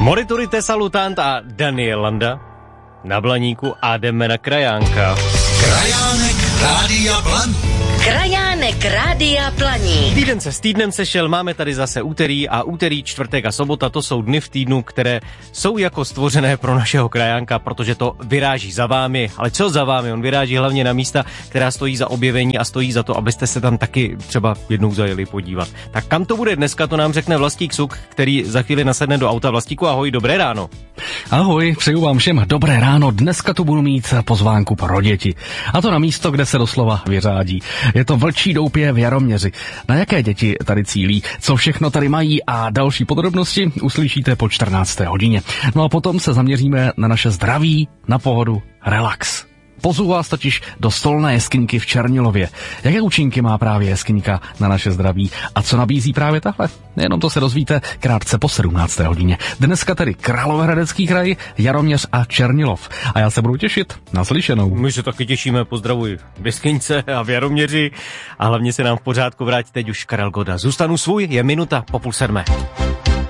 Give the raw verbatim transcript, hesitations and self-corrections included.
Moriturite salutant a Daniel Landa na Blaníku a jdeme na Krajánka. Krajánek Rádia Blaník. Krajánek Rádia Blaník. Týden se s týdnem sešel, máme tady zase úterý a úterý, čtvrtek a sobota, to jsou dny v týdnu, které jsou jako stvořené pro našeho krajánka, protože to vyráží za vámi. Ale co za vámi? On vyráží hlavně na místa, která stojí za objevení a stojí za to, abyste se tam taky třeba jednou zajeli podívat. Tak kam to bude dneska, to nám řekne Vlastík Suk, který za chvíli nasedne do auta. Vlastíku, ahoj, dobré ráno. Ahoj, přeju vám všem dobré ráno. Dneska tu budu mít pozvánku pro děti. A to na místo, kde se doslova vyřádí. Je to Vlčí Doupě v Jaroměři. Na jaké děti tady cílí, co všechno tady mají a další podrobnosti uslyšíte po čtrnácté hodině. No a potom se zaměříme na naše zdraví, na pohodu, relax. Pozvu vás totiž do stolné jeskyňky v Černilově. Jaké účinky má právě jeskyňka na naše zdraví a co nabízí právě tahle? Jenom to se dozvíte krátce po sedmnácté hodině. Dneska tedy Královéhradecký kraj, Jaroměř a Černilov. A já se budu těšit na slyšenou. My se taky těšíme, pozdravuji v jeskyňce a v Jaroměři a hlavně se nám v pořádku vrátí teď už Karel Goda. Zůstanu svůj, je minuta po půl sedmé.